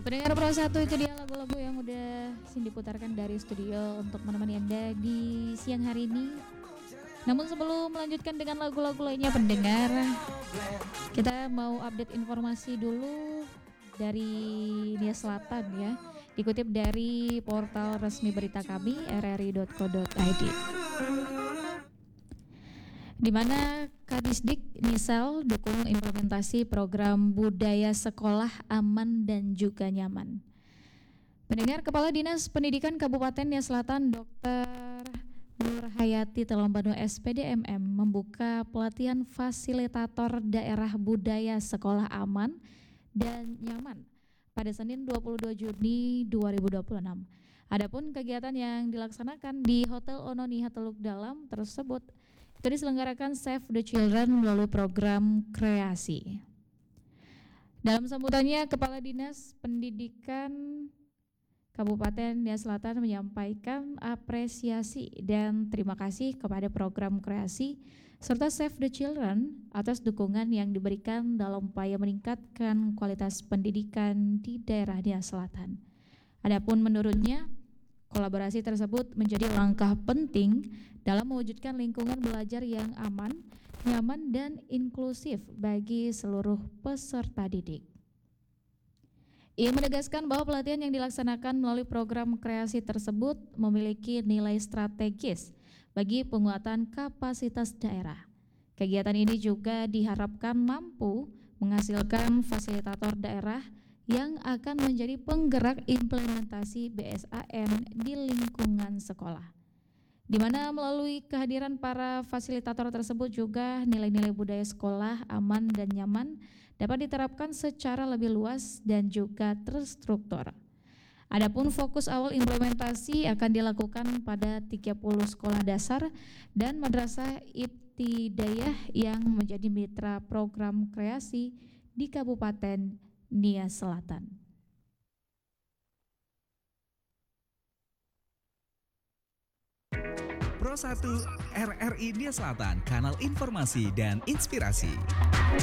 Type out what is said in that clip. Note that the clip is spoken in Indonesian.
Pendengar Pro 1, itu dia lagu-lagu yang udah diputarkan dari studio untuk menemani Anda di siang hari ini. Namun sebelum melanjutkan dengan lagu-lagu lainnya pendengar, kita mau update informasi dulu dari Nia Selatan ya. Dikutip dari portal resmi berita kami rri.co.id. Di mana Kadisdik Nisel dukung implementasi program budaya sekolah aman dan juga nyaman. Pendengar, Kepala Dinas Pendidikan Kabupaten Nia Selatan Dr. Nur Hayati Telombano SPDMM membuka pelatihan fasilitator daerah budaya sekolah aman dan nyaman pada Senin 22 Juni 2026. Adapun kegiatan yang dilaksanakan di Hotel Ononiha Teluk Dalam tersebut itu diselenggarakan Save the Children melalui program kreasi. Dalam sambutannya, Kepala Dinas Pendidikan Kabupaten Nia Selatan menyampaikan apresiasi dan terima kasih kepada program kreasi serta Save the Children atas dukungan yang diberikan dalam upaya meningkatkan kualitas pendidikan di daerah Nia Selatan. Adapun menurutnya, kolaborasi tersebut menjadi langkah penting dalam mewujudkan lingkungan belajar yang aman, nyaman, dan inklusif bagi seluruh peserta didik. Ia menegaskan bahwa pelatihan yang dilaksanakan melalui program kreasi tersebut memiliki nilai strategis bagi penguatan kapasitas daerah. Kegiatan ini juga diharapkan mampu menghasilkan fasilitator daerah yang akan menjadi penggerak implementasi BSAN di lingkungan sekolah. Di mana melalui kehadiran para fasilitator tersebut juga nilai-nilai budaya sekolah aman dan nyaman dapat diterapkan secara lebih luas dan juga terstruktur. Adapun fokus awal implementasi akan dilakukan pada 30 sekolah dasar dan madrasah ibtidaiyah yang menjadi mitra program kreasi di Kabupaten Nia Selatan. Pro 1 RRI Nia Selatan, kanal informasi dan inspirasi.